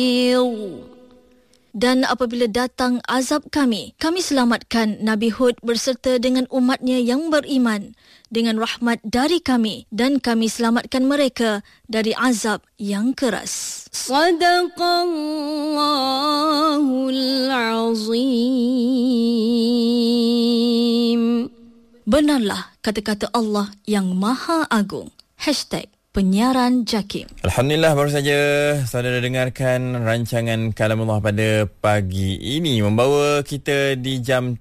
Dan apabila datang azab kami selamatkan Nabi Hud berserta dengan umatnya yang beriman dengan rahmat dari kami dan kami selamatkan mereka dari azab yang keras. Sadaqallahul Azim. Benarlah kata-kata Allah yang Maha Agung. #Penyiaran JAKIM. Alhamdulillah, baru saja saudara dengarkan rancangan Kalamullah pada pagi ini, membawa kita di jam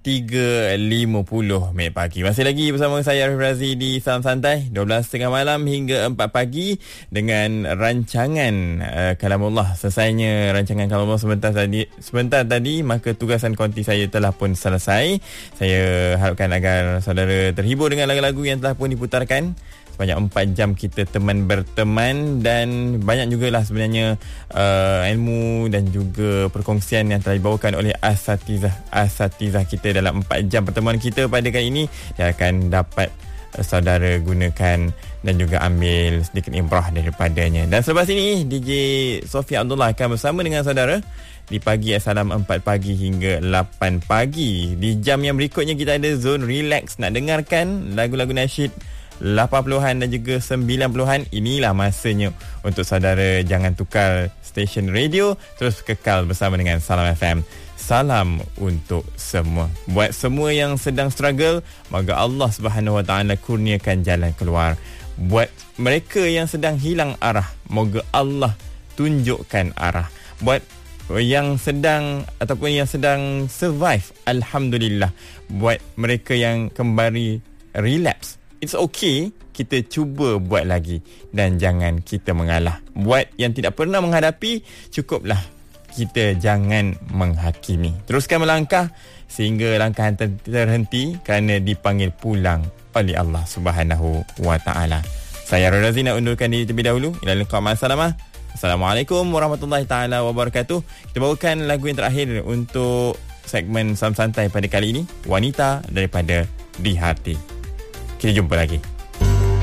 3.50 pagi. Masih lagi bersama saya Arif Razi di Salam Santai 12.30 malam hingga 4 pagi dengan rancangan Kalamullah. Selesainya rancangan Kalamullah sebentar tadi, maka tugasan konti saya telah pun selesai. Saya harapkan agar saudara terhibur dengan lagu-lagu yang telah pun diputarkan. Sebanyak 4 jam kita teman berteman, dan banyak jugalah sebenarnya ilmu dan juga perkongsian yang telah dibawakan oleh asatizah kita dalam 4 jam pertemuan kita pada kali ini. Yang akan dapat saudara gunakan dan juga ambil sedikit ibrah daripadanya. Dan selepas ini DJ Sofia Abdullah akan bersama dengan saudara di pagi Assalam 4 pagi hingga 8 pagi. Di jam yang berikutnya kita ada zone relax, nak dengarkan lagu-lagu nasyid 80-an dan juga 90-an. Inilah masanya untuk saudara jangan tukar stesen radio, terus kekal bersama dengan Salam FM. Salam untuk semua. Buat semua yang sedang struggle, moga Allah Subhanahu Wa Taala kurniakan jalan keluar. Buat mereka yang sedang hilang arah, moga Allah tunjukkan arah. Buat yang sedang ataupun yang sedang survive, alhamdulillah. Buat mereka yang kembali relapse, it's okay, kita cuba buat lagi dan jangan kita mengalah. Buat yang tidak pernah menghadapi, cukuplah kita jangan menghakimi. Teruskan melangkah sehingga langkah terhenti kerana dipanggil pulang oleh Allah Subhanahu Wa Taala. Saya Razi nak undurkan diri terlebih dahulu. Ila liqa ma'assalamah. Assalamualaikum warahmatullahi taala wabarakatuh. Kita bawakan lagu yang terakhir untuk segmen Salam Santai pada kali ini, Wanita daripada Di Hati. Kita jumpa lagi.